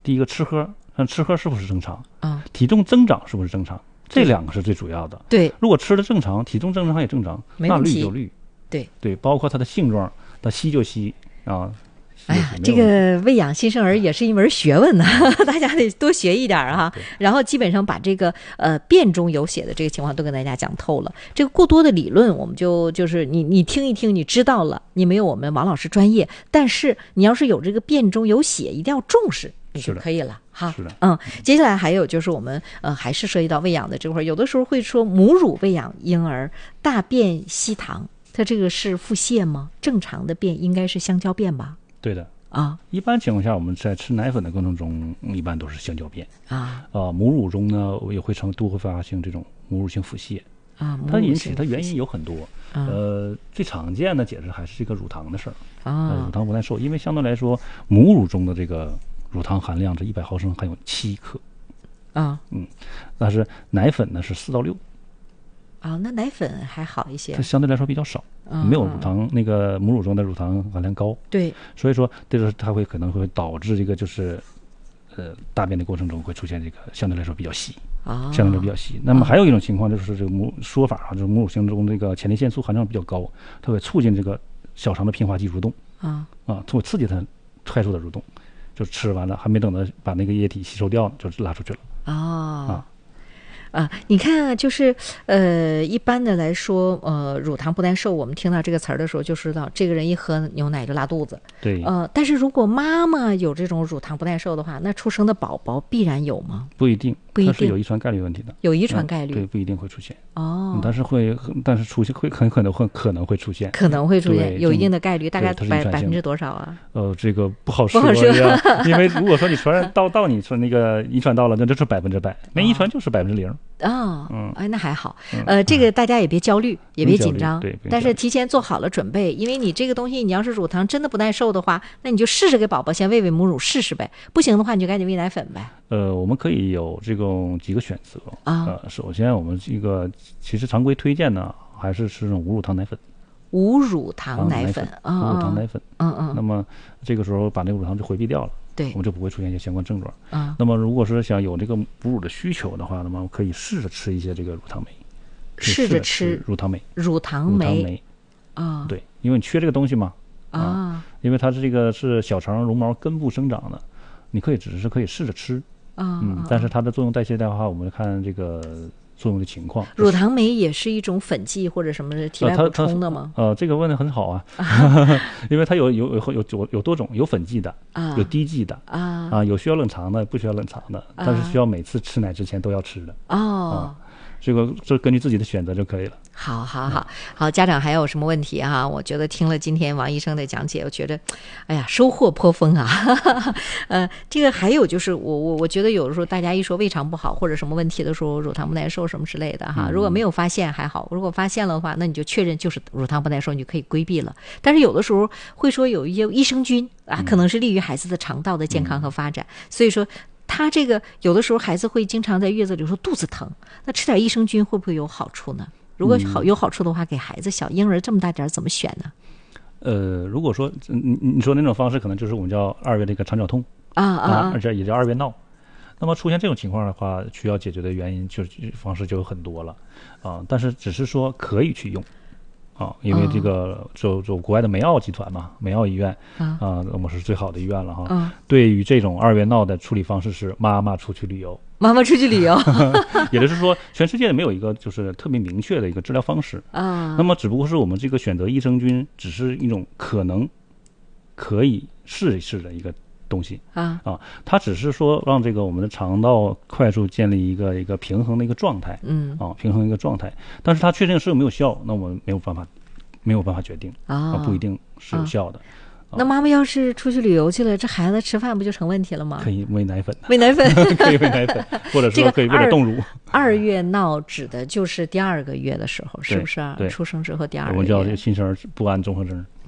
第一个吃喝，看吃喝是不是正常，体重增长是不是正常，这两个是最主要的。 对， 如果吃的正常，体重正常也正常，那绿就绿。 对， 包括它的性状，它稀就稀啊。 哎呀，这个喂养新生儿也是一门学问呢，大家得多学一点哈。然后基本上把这个便中有血的这个情况都跟大家讲透了。这个过多的理论，我们就是你听一听，你知道了，你没有我们王老师专业，但是你要是有这个便中有血，一定要重视，你就可以了哈。 是的， 接下来还有就是我们还是涉及到喂养的这块，有的时候会说母乳喂养婴儿大便稀糖，它这个是腹泻吗？正常的便应该是香蕉便吧？ 对的一般情况下我们在吃奶粉的过程中一般都是香蕉便母乳中呢也会多会发生这种母乳性腹泻它原因有很多最常见的解释还是这个乳糖的事儿乳糖不耐受，因为相对来说母乳中的这个乳糖含量这100毫升含有7克但是奶粉呢是4到6 那奶粉还好一些， 它相对来说比较少，没有乳糖那个母乳中的乳糖含量高。 对， 所以说这个它可能会导致这个就是大便的过程中会出现这个相对来说比较稀相对来说比较稀。那么还有一种情况就是这个说法就是母乳型中这个前列腺素含量比较高，它会促进这个小肠的平滑肌蠕动会刺激它快速的蠕动，就吃完了还没等它把那个液体吸收掉就拉出去了你看就是一般的来说乳糖不耐受，我们听到这个词儿的时候就知道这个人一喝牛奶就拉肚子。 对但是如果妈妈有这种乳糖不耐受的话，那出生的宝宝必然有吗？ 不一定，它是有遗传概率问题的， 有遗传概率对，不一定会出现但是出现会很可能会出现， 有一定的概率，大概%多少啊？ 这个不好说因为如果说你传染到你说那个遗传到了，那就是100%，没遗传就是0% 那还好这个大家也别焦虑，也别紧张， 对， 但是提前做好了准备，因为你这个东西你要是乳糖真的不耐受的话，那你就试着给宝宝先喂母乳试试呗，不行的话你就赶紧喂奶粉呗。 我们可以有这种几个选择首先我们这个其实常规推荐呢还是吃这种无乳糖奶粉。 无乳糖奶粉那么这个时候把那个乳糖就回避掉了，对，我们就不会出现一些相关症状那么如果是想有这个哺乳的需求的话，那么可以试着吃一些这个乳糖酶， 试着吃乳糖酶对，因为你缺这个东西嘛因为它是这个是小肠绒毛根部生长的，你只是可以试着吃但是它的作用代谢的话，我们看这个作用的情况。 乳糖酶也是一种粉剂或者什么体外补充的吗？ 这个问的很好因为它有多种，有粉剂的有滴剂的有需要冷藏的，不需要冷藏的但是需要每次吃奶之前都要吃的这根据自己的选择就可以了。 好，家长还有什么问题我觉得听了今天王医生的讲解，我觉得哎呀收获颇丰这个还有就是我觉得有的时候大家一说胃肠不好或者什么问题的时候，乳糖不耐受什么之类的如果没有发现还好，如果发现了的话，那你就确认就是乳糖不耐受，你就可以规避了。但是有的时候会说有一些益生菌可能是利于孩子的肠道的健康和发展所以说他这个有的时候孩子会经常在月子里说肚子疼，那吃点益生菌会不会有好处呢？如果有好处的话，给孩子小婴儿这么大点怎么选呢？ 如果说你说那种方式，可能就是我们叫2月那个肠绞痛而且也叫2月闹。那么出现这种情况的话，需要解决的原因方式就有很多了但是只是说可以去用因为这个就国外的梅奥集团嘛，梅奥医院我们是最好的医院了对于这种2月闹的处理方式是妈妈出去旅游也就是说全世界没有一个就是特别明确的一个治疗方式那么只不过是我们这个选择益生菌只是一种可能可以试一试的一个东西它只是说让这个我们的肠道快速建立一个平衡的一个状态平衡一个状态，但是它确定是有没有效，那我们没有办法决定不一定是有效的那妈妈要是出去旅游去了，这孩子吃饭不就成问题了吗？ 可以喂奶粉可以喂奶粉或者说可以喂点冻乳 2月闹指的就是第2个月的时候，是不是对，出生之后第2个月， 我们叫这个新生儿不安综合征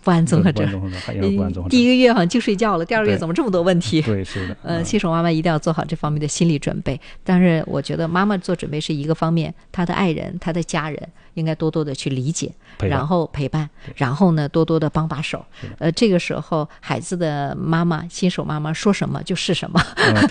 不安综合症，第一个月好像就睡觉了，第二个月怎么这么多问题？ 对，是的。 新手妈妈一定要做好这方面的心理准备。但是我觉得妈妈做准备是一个方面，她的爱人、她的家人应该多多的去理解，然后陪伴，然后呢多多的帮把手。这个时候孩子的妈妈、新手妈妈说什么就是什么，